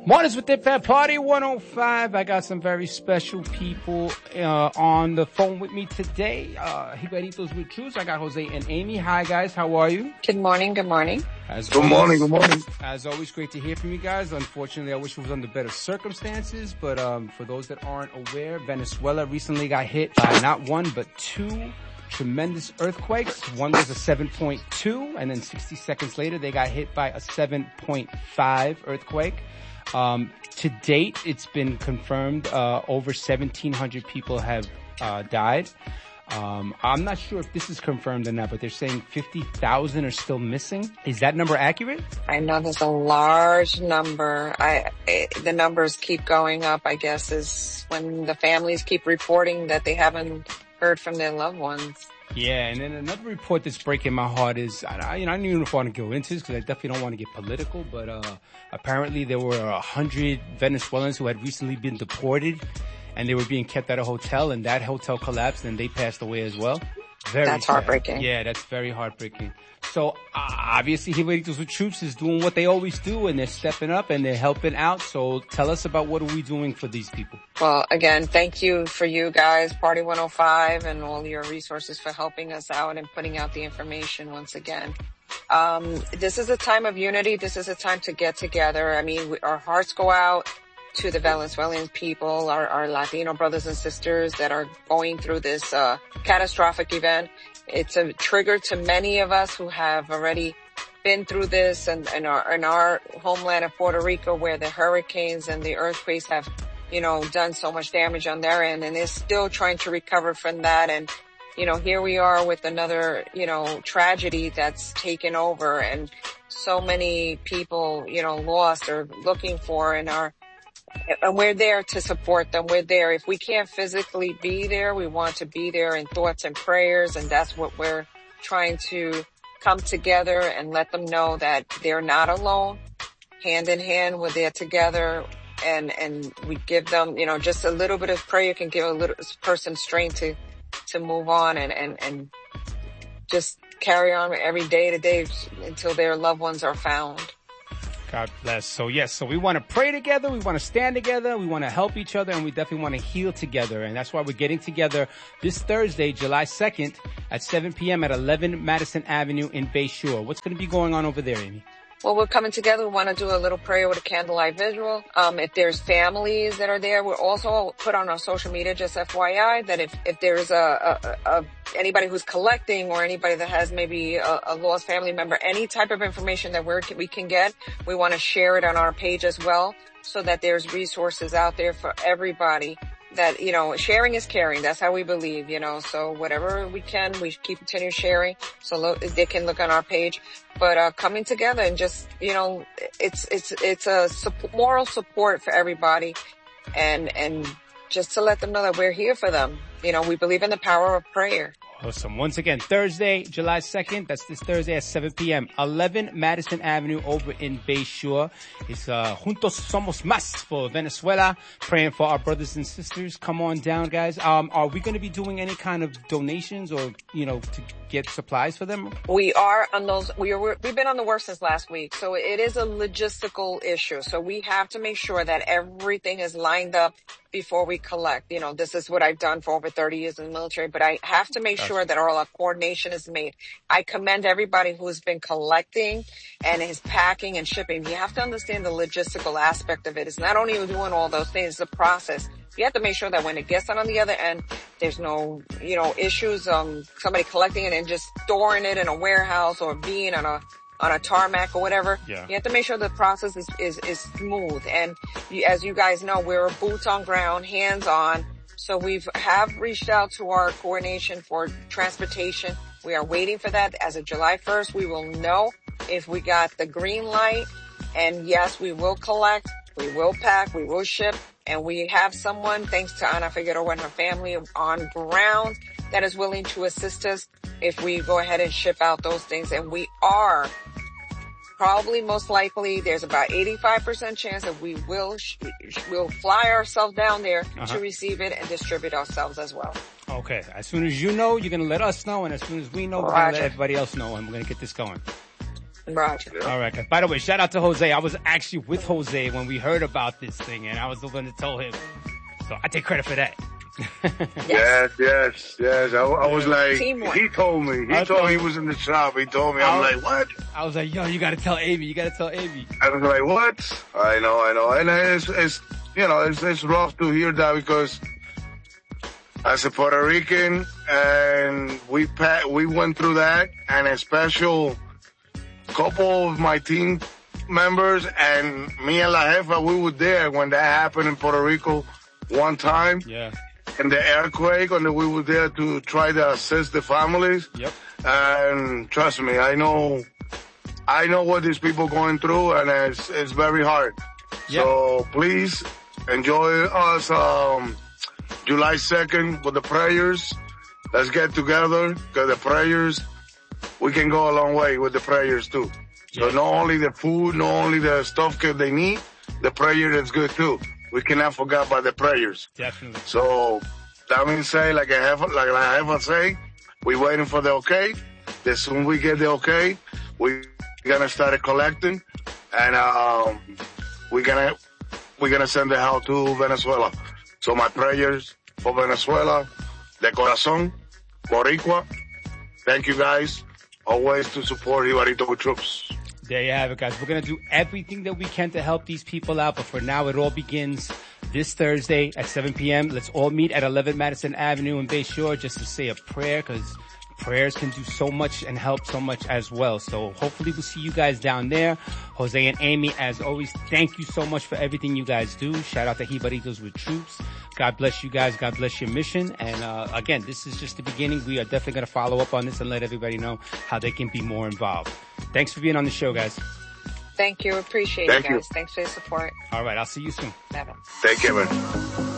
Mornings with Dip Fat Party 105. I got some very special people on the phone with me today. Hiberitos with Truths. I got Jose and Amy. Hi guys, how are you? Good morning, good morning. Good morning. As always, great to hear from you guys. Unfortunately, I wish it was under better circumstances, but for those that aren't aware, Venezuela recently got hit by not one, but two tremendous earthquakes. One was a 7.2, and then 60 seconds later, they got hit by a 7.5 earthquake. To date, it's been confirmed, over 1,700 people have, died. I'm not sure if this is confirmed or not, but they're saying 50,000 are still missing. Is that number accurate? I know there's a large number. The numbers keep going up, I guess, is when the families keep reporting that they haven't heard from their loved ones. Yeah, and then another report that's breaking my heart is, I don't even want to go into this because I definitely don't want to get political, but apparently there were 100 Venezuelans who had recently been deported, and they were being kept at a hotel, and that hotel collapsed, and they passed away as well. That's heartbreaking. Yeah, that's very heartbreaking. So, obviously, Hiberitos with Troops is doing what they always do, and they're stepping up, and they're helping out. So, tell us about what are we doing for these people? Well, again, thank you for you guys, Party 105, and all your resources for helping us out and putting out the information once again. This is a time of unity. This is a time to get together. I mean, our hearts go out to the Venezuelan people, our Latino brothers and sisters that are going through this catastrophic event. It's a trigger to many of us who have already been through this, and in our homeland of Puerto Rico, where the hurricanes and the earthquakes have, done so much damage on their end, and they're still trying to recover from that. And here we are with another, tragedy that's taken over, and so many people, lost or looking for, and we're there to support them. We're there. If we can't physically be there, we want to be there in thoughts and prayers. And that's what we're trying to come together and let them know that they're not alone. Hand in hand, we're there together. And we give them, just a little bit of prayer can give a little person strength to move on and just carry on every day to day until their loved ones are found. God bless. So yes, so we want to pray together, we want to stand together, we want to help each other, and we definitely want to heal together. And that's why we're getting together this Thursday, July 2nd at 7 p.m. at 11 Madison Avenue in Bay Shore. What's going to be going on over there, Amy? Well, we're coming together. We want to do a little prayer with a candlelight visual. If there's families that are there, we're also put on our social media, just FYI, that if there's anybody who's collecting or anybody that has maybe a lost family member, any type of information that we can get, we want to share it on our page as well, so that there's resources out there for everybody. That, sharing is caring. That's how we believe, so whatever we can, we continue sharing. So they can look on our page, but, coming together and just, it's a moral support for everybody, and just to let them know that we're here for them. We believe in the power of prayer. Awesome. Once again, Thursday, July 2nd. That's this Thursday at 7 p.m. 11 Madison Avenue over in Bay Shore. It's Juntos Somos Más for Venezuela. Praying for our brothers and sisters. Come on down, guys. Are we going to be doing any kind of donations or, to get supplies for them? We are on those. We've been on the work since last week. So it is a logistical issue. So we have to make sure that everything is lined up before we collect. This is what I've done for over 30 years in the military, but I have to make sure that all our coordination is made. I commend everybody who's been collecting and is packing and shipping. You have to understand the logistical aspect of it. It's not only doing all those things, it's the process. You have to make sure that when it gets on the other end, there's no, issues, somebody collecting it and just storing it in a warehouse or being on a tarmac or whatever. Yeah. You have to make sure the process is smooth. And as you guys know, we're boots on ground, hands on. So we have reached out to our coordination for transportation. We are waiting for that. As of July 1st, we will know if we got the green light. And yes, we will collect, we will pack, we will ship. And we have someone, thanks to Ana Figueroa and her family, on ground that is willing to assist us if we go ahead and ship out those things. And we are probably most likely, there's about 85% chance that we will fly ourselves down there to receive it and distribute ourselves as well. Okay. As soon as you know, you're going to let us know. And as soon as we know, we're going to let everybody else know. And we're going to get this going. Roger. Yeah. All right, guys. By the way, shout out to Jose. I was actually with Jose when we heard about this thing, and I was the one that told him. So I take credit for that. Yes. I was like, Teamwork. he told me. He told me he was in the shop. He told me. I'm like, what? I was like, yo, you gotta tell Amy. You gotta tell Amy. I was like, what? I know. And it's you know, it's rough to hear that because as a Puerto Rican, and we went through that, and a special couple of my team members and me and La Jefa, we were there when that happened in Puerto Rico one time. Yeah. And the earthquake, and we were there to try to assist the families. Yep. And trust me, I know what these people going through, and it's very hard. Yep. So please enjoy us, July 2nd with the prayers. Let's get together, because the prayers, we can go a long way with the prayers too. So not only the food, not only the stuff that they need, the prayer is good too. We cannot forget about the prayers. Definitely. So that means say, like I have say, we waiting for the okay. As soon we get the okay, we gonna start collecting, and we're gonna send the help to Venezuela. So my prayers for Venezuela, de corazón, Boricua. Thank you guys always to support Jibarito troops. There you have it, guys. We're going to do everything that we can to help these people out. But for now, it all begins this Thursday at 7 p.m. Let's all meet at 11 Madison Avenue in Bay Shore just to say a prayer, because prayers can do so much and help so much as well. So hopefully we'll see you guys down there. Jose and Amy, as always, thank you so much for everything you guys do. Shout out to Jibaritos with Troops. God bless you guys. God bless your mission. And again, this is just the beginning. We are definitely going to follow up on this and let everybody know how they can be more involved. Thanks for being on the show, guys. Thank you. Appreciate it, guys. Thanks for your support. All right. I'll see you soon. Bye-bye. Take care, man.